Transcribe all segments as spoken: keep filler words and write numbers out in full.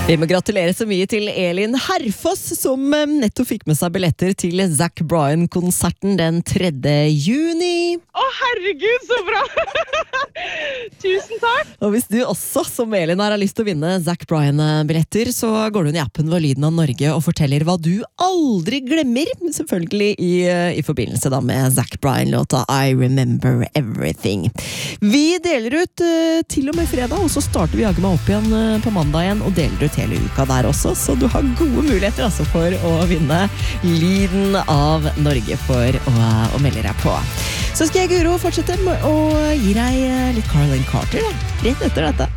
Vi må gratulere så mye til Elin Herfoss, som nettopp fikk med seg billetter til Zac Bryan-konserten den tredje juni. Å, herregud, så bra! Tusen takk! Og hvis du også, som Elin, har lyst til å vinne Zac Bryan-billetter, så går du inn i appen Vår Lyden av Norge og forteller hva du aldri glemmer, selvfølgelig i, i forbindelse da med Zac Bryan-låta I Remember Everything. Vi deler ut uh, til og med fredag, og så starter vi jage meg opp igjen uh, på mandag igjen, og deler ut hele uka der også, så du har gode muligheter altså, for å vinne Lyden av Norge for å, å melde deg på. Så skal jeg, Guro, fortsette med å gi deg litt Caroline Carter, da, rett etter dette.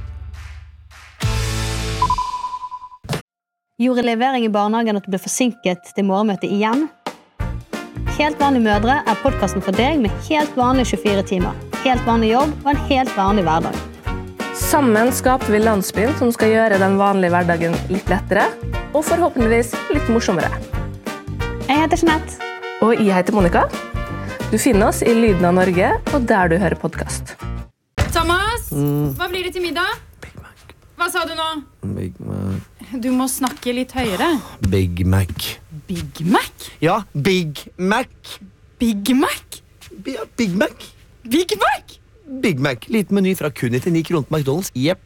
Gjorde levering i barnehagen at du ble forsinket til morgenmøtet igjen? Helt vanlige mødre er podcasten for deg med helt vanlige tjuefire timer, helt vanlig jobb og en helt vanlig hverdag. Sammen skaper vi landsbyen som skal gjøre den vanlige hverdagen litt lettere, og forhåpentligvis litt morsommere. Jeg heter Jeanette. Og jeg heter Monica. Du finner oss i Lyden av Norge, og der du hører podcast. Thomas, Mm. hva blir det til middag? Big Mac. Hva sa du nå? Big Mac. Du må snakke litt høyere. Big Mac. Big Mac? Ja, Big Mac. Big Mac? Ja, Big Mac. Big Mac? Big Mac. Liten meny fra kun nittionio kroner på McDonald's. Jepp.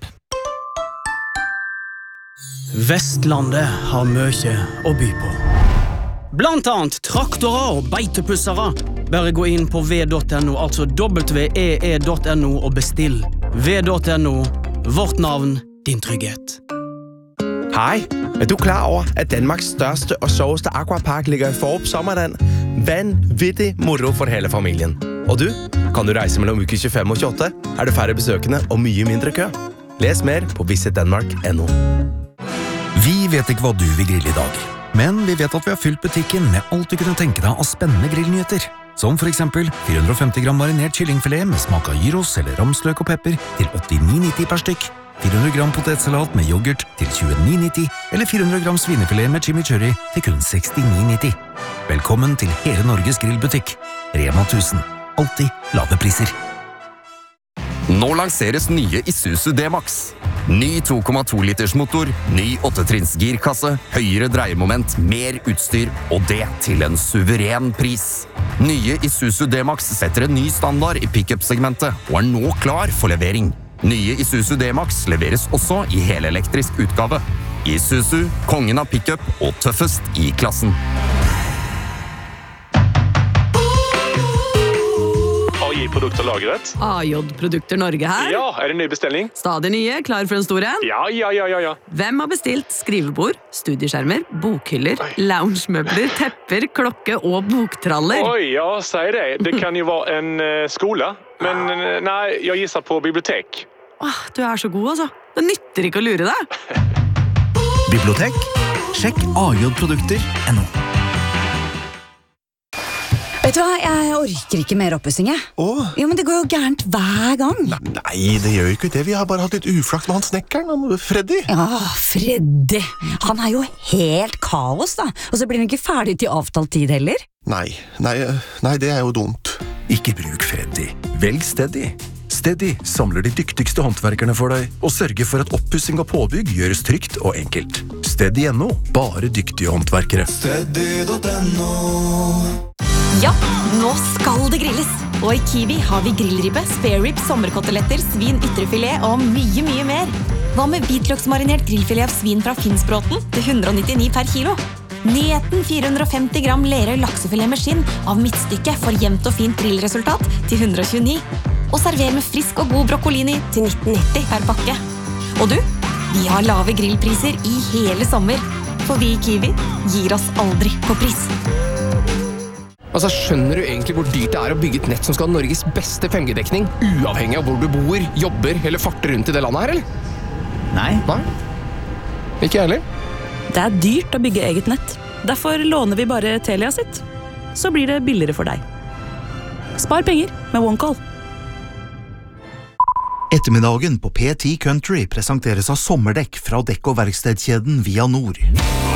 Vestlandet har mye å by på. Blant annet traktorer og beitepussere. Bare gå inn på v punktum no, altså w e e punktum no og bestill. v punktum no, vårt navn, din trygghet. Hej, er du klar over, at Danmarks største og sjoveste aquapark ligger i Forop Sommerland? Vanvittig moro for hele familien. Og du, kan du reise mellom uke tjuefem og tjueåtte? Er det færre besøkende og mye mindre kø? Les mer på visit denmark punktum no. Vi vet ikke hva du vil grille i dag, men vi vet at vi har fylt butikken med alt du kunne tenke deg av spennende grillnyheter. Som for eksempel fire hundre og femti gram marinert kyllingfilet med smak av gyros eller ramsløk og pepper til åttini nitti per stykk, fire hundre gram potetsalat med yoghurt til tjueni nitti, eller fire hundre gram svinefilet med chimichurri til kun sekstini nitti. Velkommen til hele Norges grillbutikk. Rema tusen. Alltid lave priser. Nå lanseres nye Isuzu D-Max. Ny to komma to liters motor, ny åttetrinns girkasse, høyere dreiemoment, mer utstyr, og det til en suveren pris. Nye Isuzu D-Max setter en ny standard i pick-up-segmentet, og er nå klar for levering. Nye Isuzu D-Max leveres også i helelektrisk utgave. Isuzu, kongen av pick-up og tøffest i klassen. A J-produkter lagret. A J-produkter Norge her. Ja, er det en ny bestilling? Stadig nye, klar for en stor en. Ja, ja, ja, ja, ja. Hvem har bestilt skrivebord, studieskjermer, bokhyller, loungemøbler, tepper, klokke og boktraller? Oi, ja, sier det. Det kan jo være en uh, skole, men uh, nei, jeg gisser på bibliotek. Åh, du er så god, altså. Det nytter ikke å lure deg. Bibliotek? Sjekk a j produkter punktum no. Vet du hva, jeg orker ikke mer oppussing, jeg. Åh? Jo, men det går jo gærent hver gang. Nei, nei, det gjør jo ikke det. Vi har bare hatt litt uflaks med han snekkeren, han Freddy. Ja, Freddy. Han er jo helt kaos, da. Og så blir han ikke ferdig til avtalt tid heller. Nei, nei, nei, det er jo dumt. Ikke bruk Freddy. Velg Steady. Steady samler de dyktigste håndverkerne for deg og sørger for at oppussing og påbygg gjøres trygt og enkelt. Steady punktum no. Bare dyktige håndverkere. Steady punktum no. Ja, nå skal det grilles. Og i Kiwi har vi grillribbe, spare rib, sommerkoteletter, svin, ytrefilet og mye, mye mer. Hva med hvitløksmarinert grillfilet av svin fra Finnsbråten til hundre og nittini per kilo? Nyheten fire hundre og femti gram lerøy laksefilet med skinn av midtstykke for jevnt og fint grillresultat til hundre og tjueni. Og server med frisk og god broccolini til nitten nitti per pakke. Og du, vi har lave grillpriser i hele sommer. For vi i Kiwi gir oss aldri på pris. Altså, skjønner du egentlig hvor dyrt det er å bygge et nett som skal ha Norges beste fem G-dekning, uavhengig av hvor du bor, jobber eller farter rundt i det landet her, eller? Nei. Nei? Ikke heller. Det er dyrt å bygge eget nett. Derfor låner vi bare Telia sitt. Så blir det billigere for deg. Spar penger med OneCall. Ettermiddagen på P ti Country presenteres av sommerdekk fra dekk- og verkstedkjeden Via Nord.